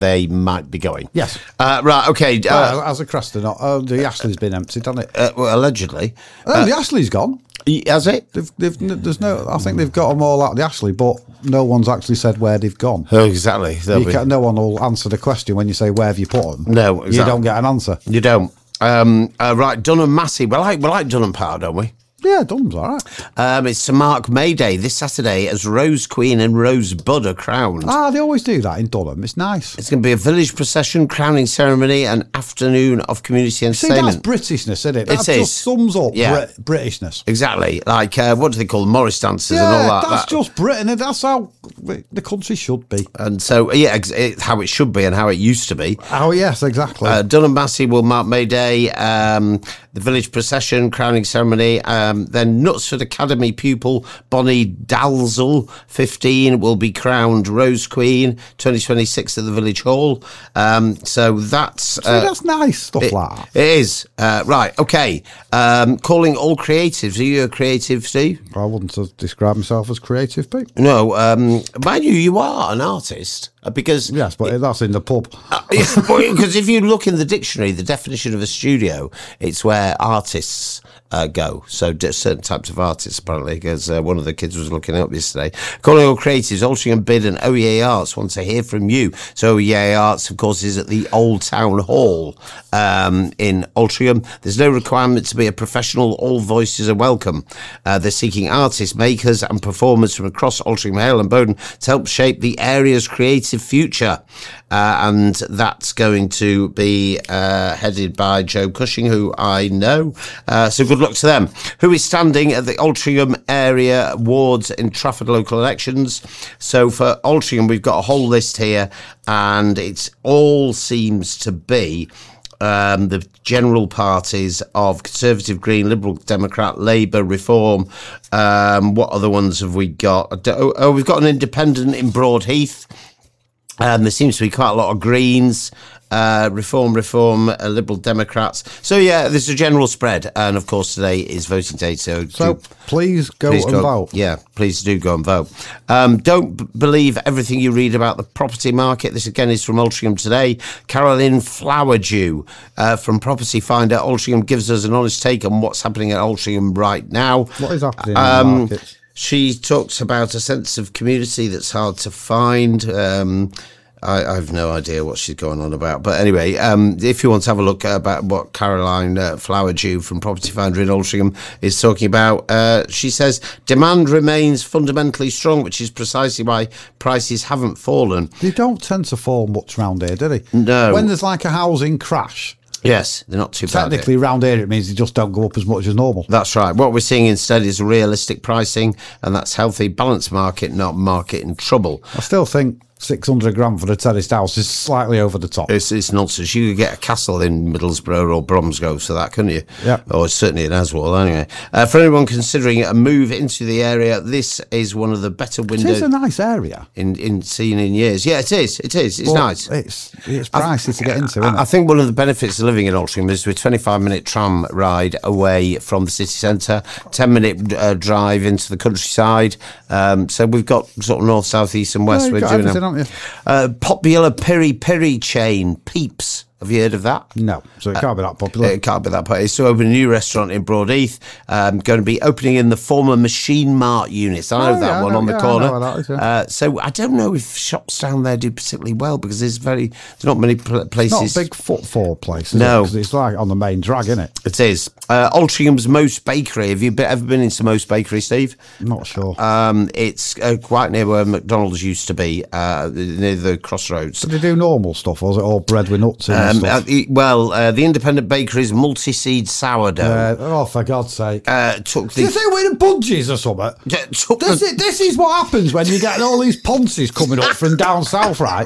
they might be going. Yes. Right, okay. As a Creston, the Ashley's been emptied, hasn't it? Well, allegedly. The Ashley's gone. Has it? There's no. I think they've got them all out of the Ashley, but no one's actually said where they've gone. Oh, exactly. No one will answer the question when you say where have you put them. No, exactly. You don't get an answer. You don't. Right, Dunham Massey. We like Dunham Power, don't we? Yeah, Dunham's all right. It's Sir Mark May Day this Saturday as Rose Queen and Rose Bud are crowned. They always do that in Dunham. It's nice. It's going to be a village procession, crowning ceremony, and afternoon of community entertainment. See, that's Britishness, isn't it? That It is. just sums up Britishness. Exactly. Like, what do they call them? Morris dancers and all that. That's just Britain, and that's how the country should be. And so, how it should be and how it used to be. Oh, yes, exactly. Dunham Massey will mark May Day, the village procession, crowning ceremony. Then Knutsford Academy pupil Bonnie Dalzell, 15, will be crowned Rose Queen, 2026 at the Village Hall. So that's... that's nice stuff like that. It is. Right, okay. Calling all creatives. Are you a creative, Steve? I wouldn't describe myself as creative, Pete. No. Mind you are an artist. Because yes, but that's in the pub. Because if you look in the dictionary, the definition of a studio, it's where artists go. So certain types of artists, apparently, because one of the kids was looking up yesterday. Calling all creatives, Altrincham Bid and OEA Arts want to hear from you. So OEA Arts, of course, is at the Old Town Hall in Altrincham. There's no requirement to be a professional. All voices are welcome. They're seeking artists, makers and performers from across Altrincham, Hale and Bowden to help shape the area's creative future. And that's going to be headed by Joe Cushing, who I know. So good luck to them. Who is standing at the Altrincham area wards in Trafford local elections? So for Altrincham, we've got a whole list here, and it all seems to be the general parties of Conservative, Green, Liberal, Democrat, Labour, Reform. What other ones have we got? We've got an independent in Broadheath. There seems to be quite a lot of Greens, Reform, Liberal Democrats. So, yeah, there's a general spread. And, of course, today is voting day. So please go and vote. Yeah, please do go and vote. Don't believe everything you read about the property market. This, again, is from Altrincham Today. Carolyn Flowerdew from Property Finder. Altrincham gives us an honest take on what's happening at Altrincham right now. What is happening in the markets? She talks about a sense of community that's hard to find. I've no idea what she's going on about. But anyway, if you want to have a look about what Caroline Flowerdew from Property Finder in Altrincham is talking about, she says, demand remains fundamentally strong, which is precisely why prices haven't fallen. They don't tend to fall much round here, do they? No. When there's like a housing crash... Yes, they're not too bad. Technically, round here, it means they just don't go up as much as normal. That's right. What we're seeing instead is realistic pricing, and that's healthy, balanced market, not market in trouble. I still think 600 grand for a terraced house is slightly over the top. It's nonsense. You could get a castle in Middlesbrough or Bromsgrove for that, couldn't you? Yeah. Or certainly in Aswell, anyway. For anyone considering a move into the area, this is one of the better windows. It is a nice area. Seen in years. Yeah, it is. It's nice. It's pricey to get into, isn't it? I think one of the benefits of living in Altrincham is we're 25-minute tram ride away from the city centre, 10-minute drive into the countryside. So we've got sort of north, south, east and west. You've got everything, haven't you? Popular peri-peri chain, Peeps. Have you heard of that? No, so it can't be that popular. It can't be that popular. It's to open a new restaurant in Broadheath. Going to be opening in the former Machine Mart units. I know that one on the corner. I know where that is, yeah. So I don't know if shops down there do particularly well because there's not many places. It's not a big footfall place, is no. Because it's like on the main drag, isn't it? It is. Altringham's Most Bakery. Have you ever been into Most Bakery, Steve? Not sure. It's quite near where McDonald's used to be, near the crossroads. Do they do normal stuff, or is it all bread with nuts in and stuff? The independent bakery's multi-seed sourdough. For God's sake. Do you think we're in bunches or something? This is what happens when you get all these Ponces coming up from down south, right?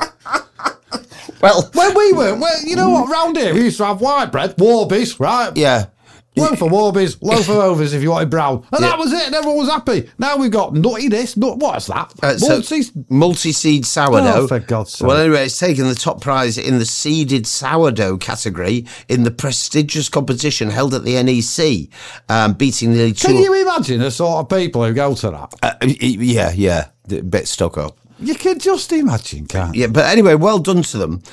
Well, when we were, you know what, round here we used to have white bread, Warbies, right? Yeah. Loaf of Warbies, loaf of Overs if you wanted brown. And that was it, and everyone was happy. Now we've got nutty this, what's that? Multi-seed sourdough. Oh, for God's sake. Well, anyway, it's taken the top prize in the seeded sourdough category in the prestigious competition held at the NEC, beating nearly two... Can you imagine the sort of people who go to that? Yeah. A bit stuck up. You can just imagine, can't you? Yeah, but anyway, well done to them.